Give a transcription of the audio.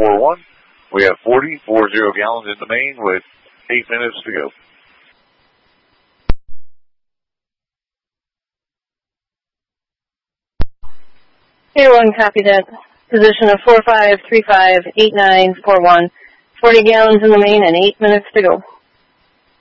8941. We have 40 gallons in the main with 8 minutes to go. Here, one, copy that. Position of 45358941. 40 gallons in the main and 8 minutes to go.